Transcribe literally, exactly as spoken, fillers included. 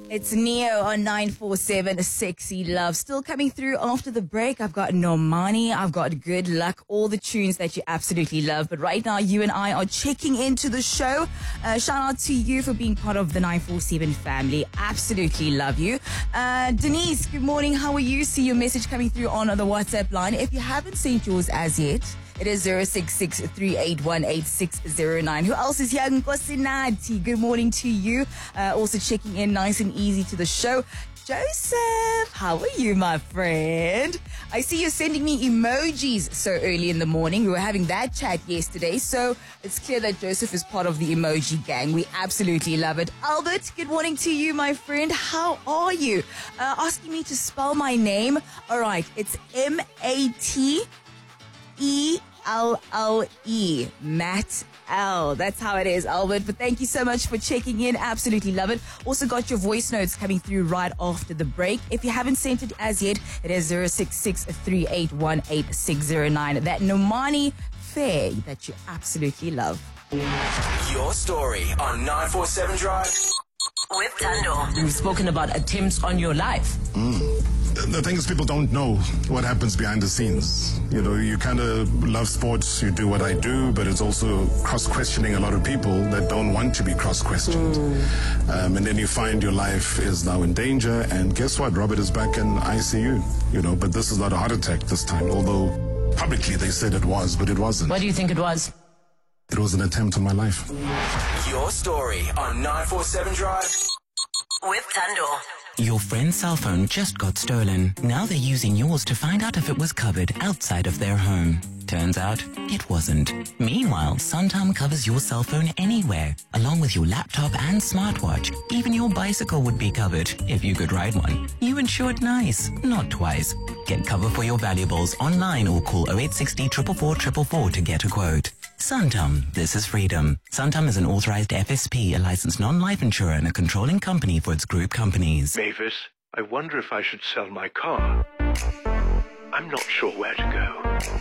It's Neo on nine four seven, Sexy Love. Still coming through after the break. I've got Normani, I've got Good Luck, all the tunes that you absolutely love. But right now, you and I are checking into the show. Uh, shout out to you for being part of the nine four seven family. Absolutely love you. Uh, Denise, good morning. How are you? See your message coming through on the WhatsApp line. If you haven't sent yours as yet, it is zero six six, three eight one, eight six zero nine. Who else is here? Nkosinati. Good morning to you. Uh, also checking in nice and easy to the show. Joseph, how are you, my friend? I see you're sending me emojis so early in the morning. We were having that chat yesterday, so it's clear that Joseph is part of the emoji gang. We absolutely love it. Albert, good morning to you, my friend. How are you? Uh, asking me to spell my name. All right, it's M A T E L L E, Matt L. That's how it is, Albert. But thank you so much for checking in. Absolutely love it. Also got your voice notes coming through right after the break. If you haven't sent it as yet, it is zero six six, three eight one, eight six zero nine. That Normani Fair that you absolutely love. Your story on nine four seven Drive with Tando. We've spoken about attempts on your life. Mm. The thing is, people don't know what happens behind the scenes. You know, you kind of love sports, you do what I do, but it's also cross-questioning a lot of people that don't want to be cross-questioned. Mm. Um, and then you find your life is now in danger, and guess what? Robert is back in I C U, you know, but this is not a heart attack this time, although publicly they said it was, but it wasn't. What do you think it was? It was an attempt on my life. Your story on nine four seven Drive with Tando. Your friend's cell phone just got stolen. Now they're using yours to find out if it was covered outside of their home. Turns out, it wasn't. Meanwhile, Santam covers your cell phone anywhere, along with your laptop and smartwatch. Even your bicycle would be covered, if you could ride one. You insured nice, not twice. Get cover for your valuables online or call oh eight six zero, four four four, four four to get a quote. Santam, this is freedom. Santam is an authorized F S P, a licensed non-life insurer and a controlling company for its group companies. Mavis, I wonder if I should sell my car. I'm not sure where to go.